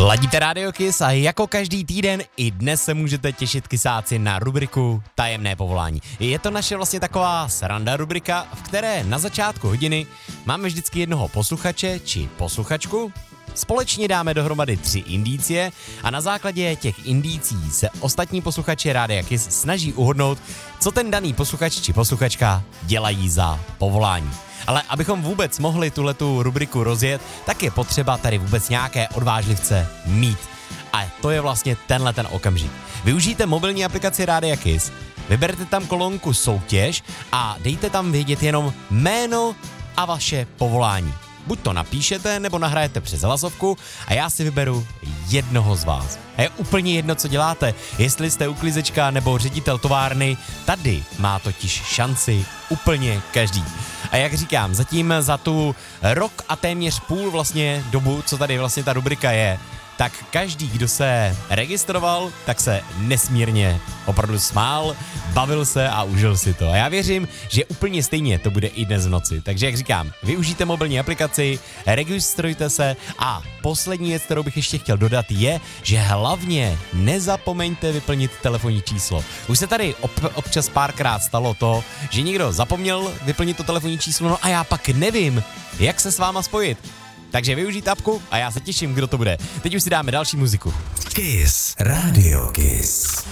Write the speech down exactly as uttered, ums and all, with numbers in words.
Ladíte Radio Kiss a jako každý týden i dnes se můžete těšit kysáci na rubriku Tajemné povolání. Je to naše vlastně taková sranda rubrika, v které na začátku hodiny máme vždycky jednoho posluchače či posluchačku. Společně dáme dohromady tři indicie a na základě těch indicí se ostatní posluchači Rádia Kiss snaží uhodnout, co ten daný posluchač či posluchačka dělají za povolání. Ale abychom vůbec mohli tuhletu rubriku rozjet, tak je potřeba tady vůbec nějaké odvážlivce mít. A to je vlastně tenhle ten okamžik. Využijte mobilní aplikaci Rádia Kiss, vyberte tam kolonku soutěž a dejte tam vědět jenom jméno a vaše povolání. Buď to napíšete, nebo nahrajete přes hlasovku a já si vyberu jednoho z vás. A je úplně jedno, co děláte, jestli jste uklízečka nebo ředitel továrny, tady má totiž šanci úplně každý. A jak říkám, zatím za tu rok a téměř půl vlastně dobu, co tady vlastně ta rubrika je, tak každý, kdo se registroval, tak se nesmírně opravdu smál, bavil se a užil si to. A já věřím, že úplně stejně to bude i dnes v noci. Takže jak říkám, využijte mobilní aplikaci, registrujte se a poslední věc, kterou bych ještě chtěl dodat, je, že hlavně nezapomeňte vyplnit telefonní číslo. Už se tady ob- občas párkrát stalo to, že někdo zapomněl vyplnit to telefonní číslo, no a já pak nevím, jak se s váma spojit. Takže využijte apku a já se těším, kdo to bude. Teď už si dáme další muziku. Kiss. Radio Kiss.